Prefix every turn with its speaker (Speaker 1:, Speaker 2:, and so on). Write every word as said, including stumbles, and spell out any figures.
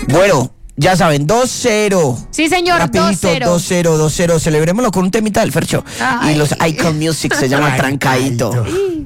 Speaker 1: Bueno, ya saben, dos cero.
Speaker 2: Sí, señor,
Speaker 1: Rapidito, dos cero, dos cero. Celebrémoslo con un temita del Fercho.
Speaker 2: Ay.
Speaker 1: Y los Icon Music se llama Trancadito.